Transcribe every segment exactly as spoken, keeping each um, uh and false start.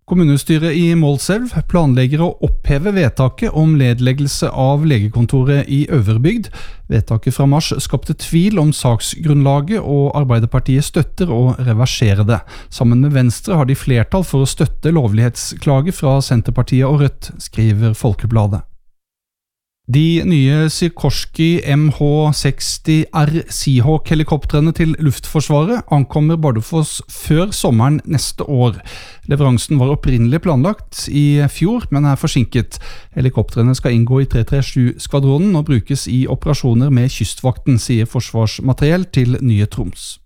Kommunestyret i Målselv planlegger å oppheve vedtaket om nedleggelse av legekontoret i Øverbygd. Vedtaket fra mars skapte tvil om saksgrunnlaget, og Arbeiderpartiet støtter å reversere det. Sammen med Venstre har de flertall for å støtte lovlighetsklage fra Senterpartiet og Rødt, skriver Folkebladet. De nye Sikorsky M H seksti R Seahawk-helikoptrene til Luftforsvaret ankommer Bardufoss før sommeren neste år. Leveransen var opprinnelig planlagt i fjor, men er forsinket. Helikoptrene skal inngå i tre tre sju-skvadronen og brukes i operasjoner med Kystvakten, sier Forsvarsmateriell til Nye Troms.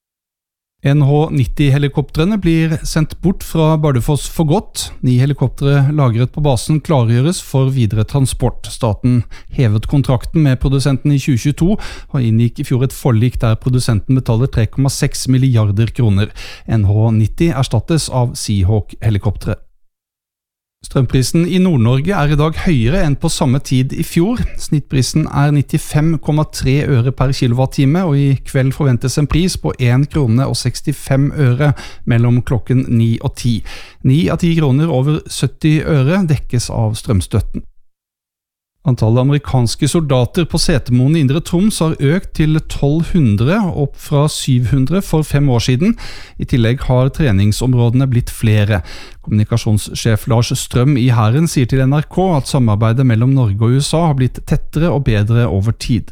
N H nitti-helikoptrene blir sendt bort fra Bardufoss for godt. Ni helikoptre lagret på basen klargjøres for videre transport. Staten hevet kontrakten med produsenten i tjue tjueto, og inngikk i fjor et forlik der produsenten betaler tre komma seks milliarder kroner. N H nitti erstattes av Seahawk-helikoptre. Strømprisen i Nord-Norge er i dag høyere enn på samme tid i fjor. Snittprisen er nittifem komma tre øre per kilowattime, og i kveld forventes en pris på én krone og sekstifem øre mellom klokken ni og ti. Ni av ti kroner over sytti øre dekkes av strømstøtten. Antallet amerikanske soldater på Setermoen i Indre Troms har økt til tolv hundre, opp fra syv hundre for fem år siden. I tillegg har treningsområdene blitt flere. Kommunikasjonssjef Lars Strøm i Hæren sier til N R K at samarbeidet mellom Norge og U S A har blitt tettere og bedre over tid.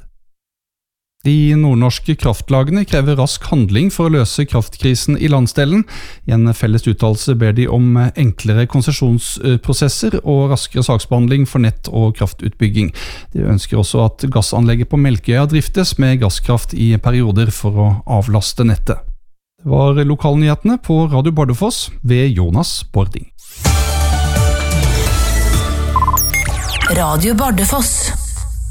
De nordnorske kraftlagene krever rask handling for å løse kraftkrisen i landsdelen. I en felles uttalelse ber de om enklere konsesjonsprosesser og raskere saksbehandling for nett- og kraftutbygging. De ønsker også at gassanlegget på Melkøya driftes med gasskraft i perioder for å avlaste nettet. Det var lokalnyhetene på Radio Bardufoss ved Jonas Bording. Radio Bardufoss.